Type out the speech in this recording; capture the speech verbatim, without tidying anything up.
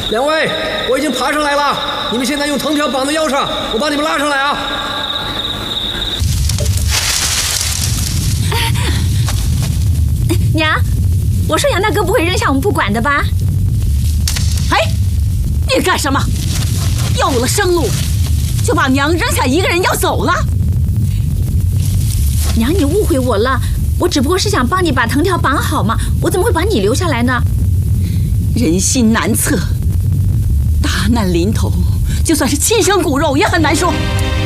两位，我已经爬上来了，你们现在用藤条绑在腰上，我把你们拉上来啊！ 娘，我说杨大哥不会扔下我们不管的吧？ 哎，你干什么？有了生路，就把娘扔下一个人要走了？ 娘，你误会我了，我只不过是想帮你把藤条绑好嘛，我怎么会把你留下来呢？ 人心难测，大难临头，就算是亲生骨肉也很难说。